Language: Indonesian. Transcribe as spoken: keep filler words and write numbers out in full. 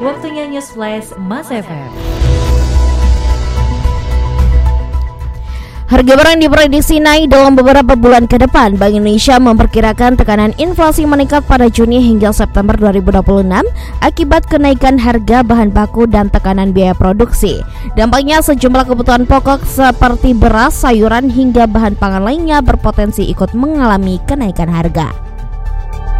Waktunya News Flash Mas F M. Harga barang diprediksi naik dalam beberapa bulan ke depan. Bank Indonesia memperkirakan tekanan inflasi meningkat pada Juni hingga September dua ribu dua puluh enam akibat kenaikan harga bahan baku dan tekanan biaya produksi. Dampaknya sejumlah kebutuhan pokok seperti beras, sayuran hingga bahan pangan lainnya berpotensi ikut mengalami kenaikan harga.